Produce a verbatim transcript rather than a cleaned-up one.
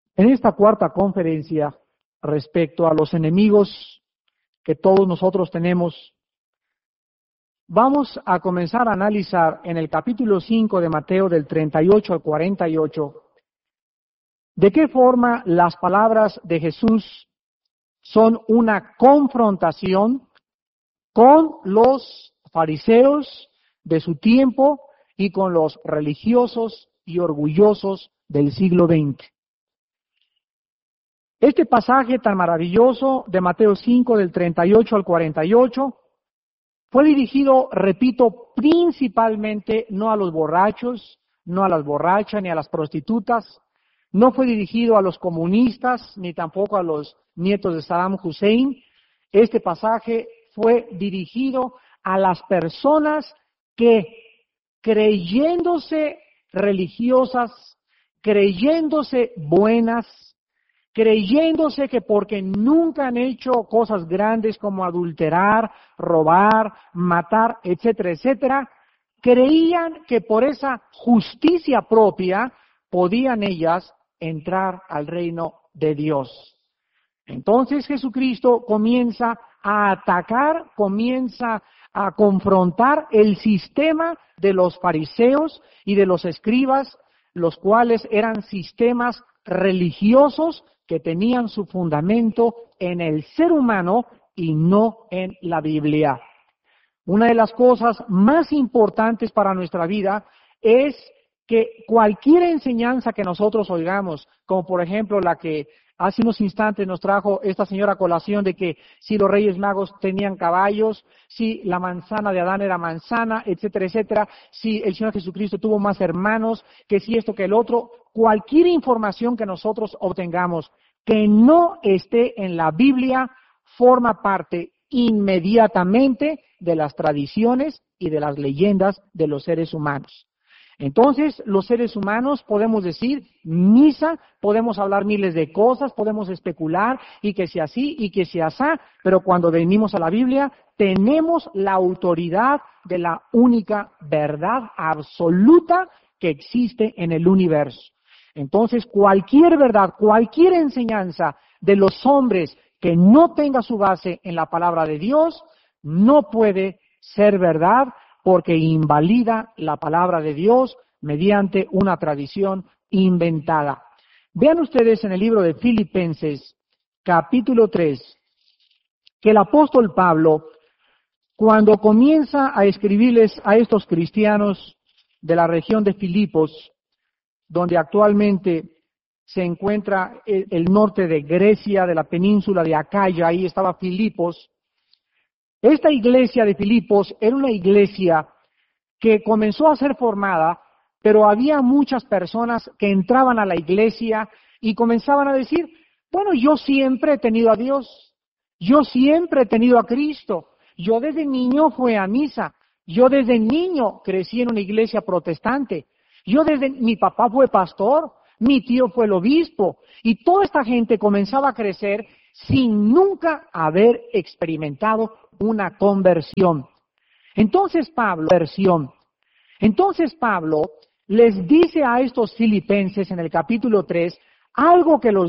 En esta cuarta conferencia, respecto a los enemigos que todos nosotros tenemos, vamos a comenzar a analizar en el capítulo cinco de Mateo, del treinta y ocho al cuarenta y ocho, de qué forma las palabras de Jesús son una confrontación con los fariseos de su tiempo y con los religiosos y orgullosos del siglo veinte. Este pasaje tan maravilloso de Mateo cinco, del treinta y ocho al cuarenta y ocho, fue dirigido, repito, principalmente no a los borrachos, no a las borrachas, ni a las prostitutas, no fue dirigido a los comunistas, ni tampoco a los nietos de Saddam Hussein. Este pasaje fue dirigido a las personas que, creyéndose religiosas, creyéndose buenas, creyéndose que porque nunca han hecho cosas grandes como adulterar, robar, matar, etcétera, etcétera, creían que por esa justicia propia podían ellas entrar al reino de Dios. Entonces Jesucristo comienza a atacar, comienza a confrontar el sistema de los fariseos y de los escribas, los cuales eran sistemas religiosos que tenían su fundamento en el ser humano y no en la Biblia. Una de las cosas más importantes para nuestra vida es que cualquier enseñanza que nosotros oigamos, como por ejemplo la que hace unos instantes nos trajo esta señora a colación de que si los Reyes Magos tenían caballos, si la manzana de Adán era manzana, etcétera, etcétera, si el Señor Jesucristo tuvo más hermanos, que si esto que el otro, cualquier información que nosotros obtengamos que no esté en la Biblia forma parte inmediatamente de las tradiciones y de las leyendas de los seres humanos. Entonces, los seres humanos podemos decir misa, podemos hablar miles de cosas, podemos especular y que sea así y que sea así, pero cuando venimos a la Biblia tenemos la autoridad de la única verdad absoluta que existe en el universo. Entonces, cualquier verdad, cualquier enseñanza de los hombres que no tenga su base en la palabra de Dios, no puede ser verdad, porque invalida la palabra de Dios mediante una tradición inventada. Vean ustedes en el libro de Filipenses, capítulo tres, que el apóstol Pablo, cuando comienza a escribirles a estos cristianos de la región de Filipos, donde actualmente se encuentra el, el norte de Grecia, de la península de Acaya, ahí estaba Filipos. Esta iglesia de Filipos era una iglesia que comenzó a ser formada, pero había muchas personas que entraban a la iglesia y comenzaban a decir, bueno, yo siempre he tenido a Dios, yo siempre he tenido a Cristo, yo desde niño fui a misa, yo desde niño crecí en una iglesia protestante, yo desde, mi papá fue pastor, mi tío fue el obispo, y toda esta gente comenzaba a crecer sin nunca haber experimentado una conversión. Entonces Pablo, versión. Entonces Pablo les dice a estos filipenses en el capítulo tres algo que los